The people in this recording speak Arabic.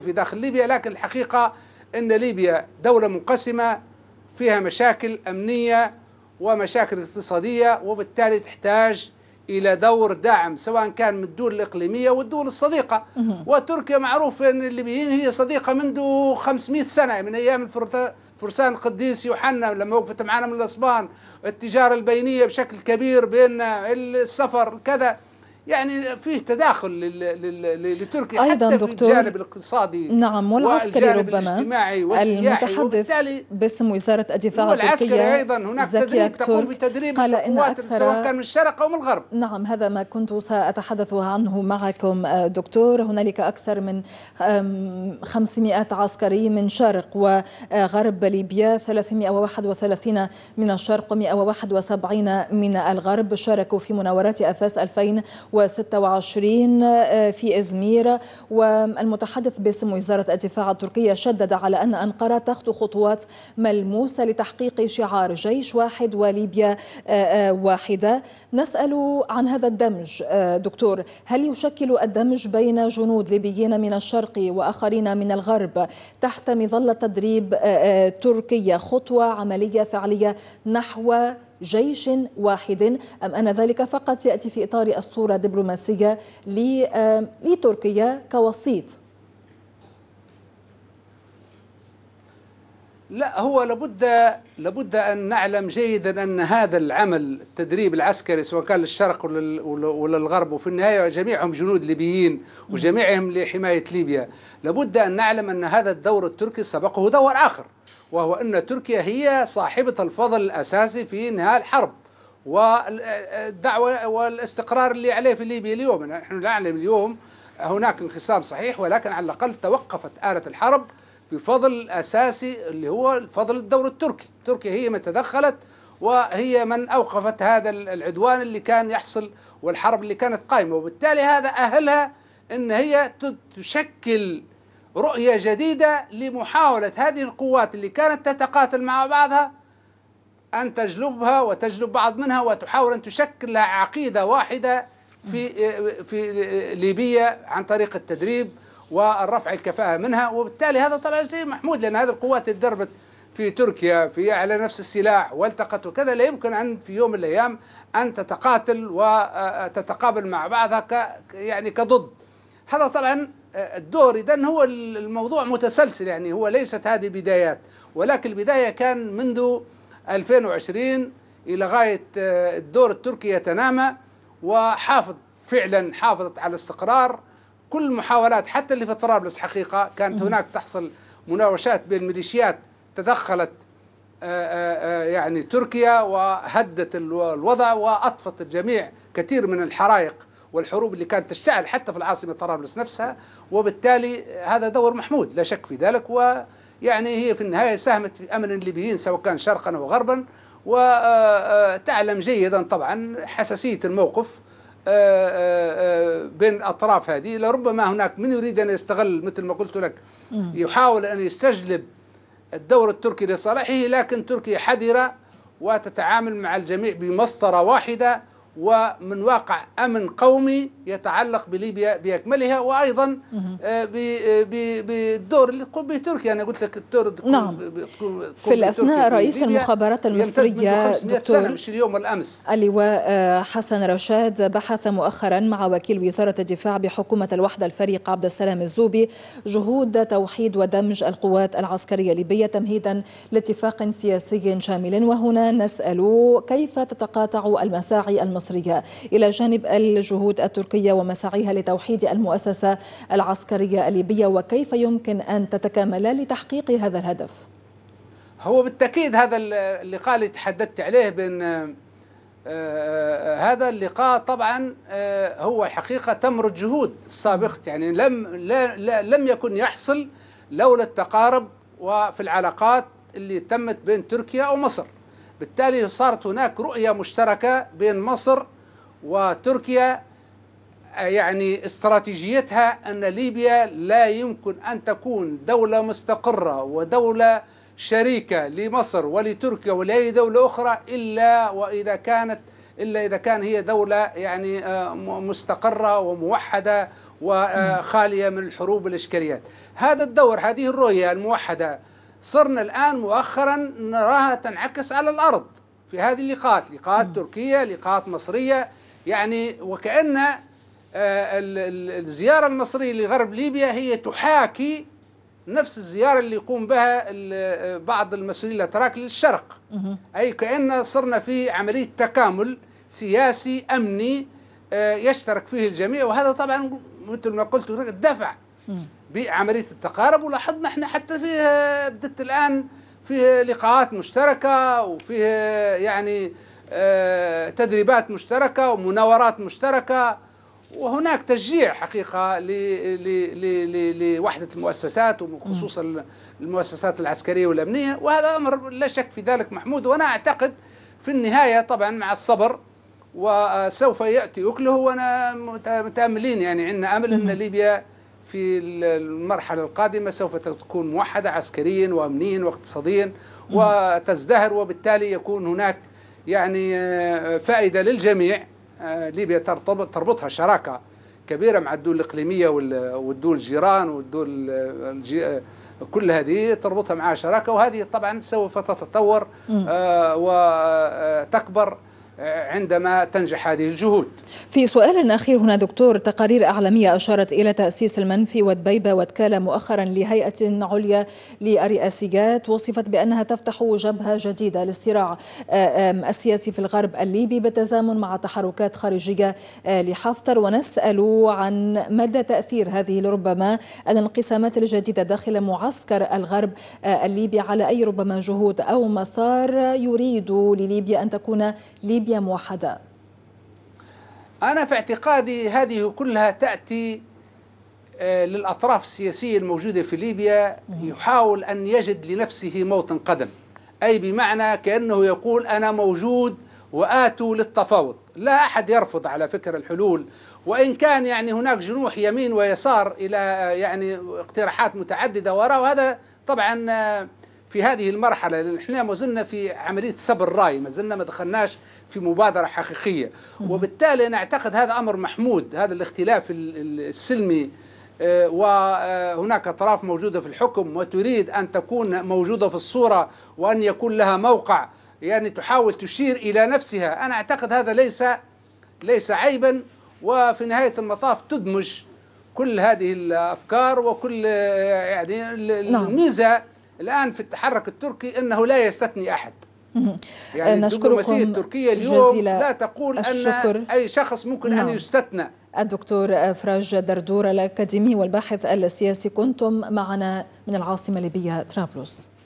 في داخل ليبيا، لكن الحقيقة أن ليبيا دولة منقسمة فيها مشاكل أمنية ومشاكل اقتصادية، وبالتالي تحتاج إلى دور دعم سواء كان من الدول الإقليمية والدول الصديقة. وتركيا معروف أن الليبيين هي صديقة منذ 500 سنة، من أيام فرسان القديس يوحنا لما وقفت معنا من الأسبان، التجارة البينية بشكل كبير بين السفر كذا، يعني فيه تداخل لتركيا أيضا حتى في دكتور الجانب الاقتصادي نعم والعسكري ربما الاجتماعي والسياحي. المتحدث باسم وزارة الدفاع التركية أيضا هناك تدريب تقوم بتدريب قال إن القوات سواء كان من الشرق أو من الغرب. نعم هذا ما كنت سأتحدث عنه معكم دكتور. هنالك أكثر من 500 عسكري من شرق وغرب ليبيا، 331 من الشرق و171 من الغرب شاركوا في مناورات أفاس 2026 في إزمير. والمتحدث باسم وزارة الدفاع التركية شدد على أن أنقرة تخطو خطوات ملموسة لتحقيق شعار جيش واحد وليبيا واحدة. نسأل عن هذا الدمج دكتور، هل يشكل الدمج بين جنود ليبيين من الشرق وآخرين من الغرب تحت مظلة تدريب تركيا خطوة عملية فعلية نحو جيش واحد، أم أن ذلك فقط يأتي في إطار الصورة الدبلوماسية لتركيا كوسيط؟ لا، هو لابد أن نعلم جيدا أن هذا العمل التدريب العسكري سواء كان للشرق ولا للغرب، وفي النهاية جميعهم جنود ليبيين وجميعهم لحماية ليبيا، لابد أن نعلم أن هذا الدور التركي سبقه دور آخر، وهو أن تركيا هي صاحبة الفضل الأساسي في إنهاء الحرب والدعوة والاستقرار اللي عليه في ليبيا اليوم. نحن نعلم اليوم هناك انقسام صحيح، ولكن على الأقل توقفت آلة الحرب بفضل الأساسي اللي هو فضل الدور التركي. تركيا هي من تدخلت وهي من أوقفت هذا العدوان اللي كان يحصل والحرب اللي كانت قائمة، وبالتالي هذا أهلها أن هي تشكل رؤية جديدة لمحاولة هذه القوات اللي كانت تتقاتل مع بعضها أن تجلبها وتجلب بعض منها وتحاول أن تشكل لها عقيدة واحدة في ليبيا عن طريق التدريب والرفع الكفاءة منها. وبالتالي هذا طبعا شيء محمود، لأن هذه القوات تدربت في تركيا في على نفس السلاح والتقت وكذا، لا يمكن أن في يوم من الأيام أن تتقاتل وتتقابل مع بعضها يعني كضد. هذا طبعا الدور. إذن هو الموضوع متسلسل، يعني هو ليست هذه بدايات، ولكن البداية كان منذ 2020 إلى غاية الدور التركي يتنامى، فعلا حافظت على الاستقرار. كل المحاولات حتى اللي في طرابلس حقيقة كانت هناك تحصل مناوشات بين ميليشيات تدخلت يعني تركيا وهدت الوضع وأطفت الجميع كثير من الحرائق والحروب اللي كانت تشتعل حتى في العاصمة طرابلس نفسها. وبالتالي هذا دور محمود لا شك في ذلك، ويعني هي في النهاية ساهمت في أمن الليبيين سواء كان شرقا أو غربا. وتعلم جيدا طبعا حساسية الموقف بين الأطراف هذه. لربما هناك من يريد أن يستغل مثل ما قلت لك، يحاول أن يستجلب الدور التركي لصالحه، لكن تركيا حذرة وتتعامل مع الجميع بمسطرة واحدة ومن واقع أمن قومي يتعلق بليبيا بأكملها، وأيضا بالدور اللي تقوم به تركيا. أنا قلت لك الدور نعم. في الأثناء رئيس المخابرات المصرية دكتور مش اليوم والأمس اللواء حسن رشاد بحث مؤخرا مع وكيل وزارة الدفاع بحكومة الوحدة الفريق عبد السلام الزوبي جهود توحيد ودمج القوات العسكرية الليبية تمهيدا لاتفاق سياسي شامل. وهنا نسأل كيف تتقاطع المساعي المصرية إلى جانب الجهود التركية ومساعيها لتوحيد المؤسسة العسكرية الليبية، وكيف يمكن أن تتكاملا لتحقيق هذا الهدف؟ هو بالتأكيد هذا اللقاء اللي تحدثت عليه بين هذا اللقاء طبعا هو الحقيقة تمر الجهود السابقة، يعني لم يكن يحصل لولا التقارب وفي العلاقات اللي تمت بين تركيا ومصر. بالتالي صارت هناك رؤية مشتركة بين مصر وتركيا، يعني استراتيجيتها أن ليبيا لا يمكن أن تكون دولة مستقرة ودولة شريكة لمصر ولتركيا ولأي دولة أخرى إلا إذا كان هي دولة يعني مستقرة وموحدة وخالية من الحروب والإشكاليات. هذا الدور، هذه الرؤية الموحدة صرنا الآن مؤخرا نراها تنعكس على الأرض في هذه اللقاءات، لقاءات تركية، لقاءات مصرية، يعني وكأن الزيارة المصرية لغرب ليبيا هي تحاكي نفس الزيارة اللي يقوم بها بعض المسؤولين الأتراك للشرق، أي كأن صرنا في عملية تكامل سياسي أمني يشترك فيه الجميع، وهذا طبعا مثل ما قلت دفع بعملية التقارب. ولاحظنا احنا حتى فيه بدت الآن فيه لقاءات مشتركة، وفيه يعني تدريبات مشتركة ومناورات مشتركة، وهناك تشجيع حقيقة لوحدة المؤسسات وخصوصا المؤسسات العسكرية والأمنية، وهذا أمر لا شك في ذلك محمود. وأنا أعتقد في النهاية طبعا مع الصبر وسوف يأتي أكله، وأنا متأملين يعني عندنا أمل أن ليبيا في المرحلة القادمة سوف تكون موحدة عسكريا وأمنيا واقتصاديا وتزدهر، وبالتالي يكون هناك يعني فائدة للجميع. ليبيا تربطها شراكة كبيرة مع الدول الإقليمية والدول الجيران والدول كل هذه تربطها معها شراكة، وهذه طبعا سوف تتطور وتكبر عندما تنجح هذه الجهود. في سؤال أخير هنا دكتور، تقارير أعلامية أشارت إلى تأسيس المنفي ودبيبة وتكالة مؤخرا لهيئة عليا للرئاسيات وصفت بأنها تفتح جبهة جديدة للصراع السياسي في الغرب الليبي بالتزامن مع تحركات خارجية لحفتر، ونسأل عن مدى تأثير هذه لربما الانقسامات الجديدة داخل معسكر الغرب الليبي على أي ربما جهود أو مسار يريد لليبيا أن تكون ليبيا موحدة. أنا في اعتقادي هذه كلها تأتي للأطراف السياسية الموجودة في ليبيا، يحاول أن يجد لنفسه موطن قدم، أي بمعنى كأنه يقول أنا موجود وآتوا للتفاوض. لا أحد يرفض على فكرة الحلول، وإن كان يعني هناك جنوح يمين ويسار إلى يعني اقتراحات متعددة وراء، وهذا طبعا في هذه المرحلة لأن احنا ما زلنا في عملية سبر الرأي، ما زلنا ما دخلناش في مبادرة حقيقية، وبالتالي أنا أعتقد هذا أمر محمود، هذا الاختلاف السلمي. وهناك أطراف موجودة في الحكم وتريد أن تكون موجودة في الصورة وأن يكون لها موقع، يعني تحاول تشير إلى نفسها. أنا أعتقد هذا ليس عيبا، وفي نهاية المطاف تدمج كل هذه الأفكار وكل يعني الميزة الآن في التحرك التركي أنه لا يستثني أحد. يعني الدبلوماسية التركية اليوم لا تقول أن أي شخص ممكن أن يستثنى. الدكتور فراج دردور الأكاديمي والباحث السياسي، كنتم معنا من العاصمة الليبية طرابلس.